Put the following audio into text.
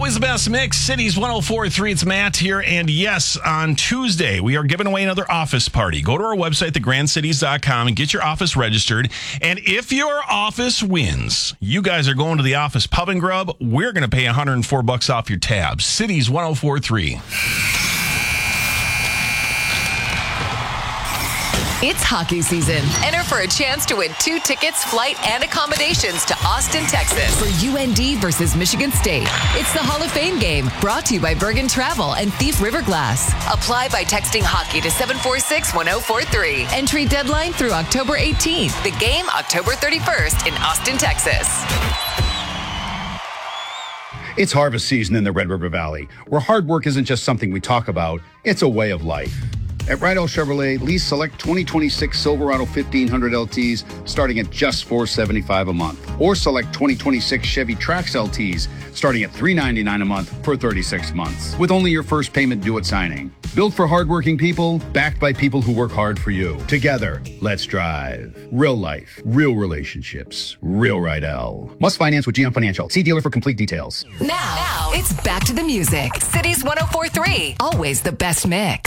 always the best mix. Cities 104.3. It's Matt here. And yes, on Tuesday, we are giving away another office party. Go to our website, thegrandcities.com, and get your office registered. And if your office wins, you guys are going to the office pub and grub. We're going to pay $104 off your tab. Cities 104.3. It's hockey season. Enter for a chance to win 2 tickets, flight, and accommodations to Austin, Texas for UND versus Michigan State. It's the Hall of Fame game, brought to you by Bergen Travel and Thief River Glass. Apply by texting hockey to 746-1043. Entry deadline through October 18th. The game October 31st in Austin, Texas. It's harvest season in the Red River Valley, where hard work isn't just something we talk about, it's a way of life. At Rydell Chevrolet, lease select 2026 Silverado 1500 LTs starting at just $475 a month. Or select 2026 Chevy Trax LTs starting at $399 a month for 36 months. With only your first payment due at signing. Built for hardworking people, backed by people who work hard for you. Together, let's drive. Real life, real relationships, real Rydell. Must finance with GM Financial. See dealer for complete details. Now it's back to the music. Cities 104.3. Always the best mix.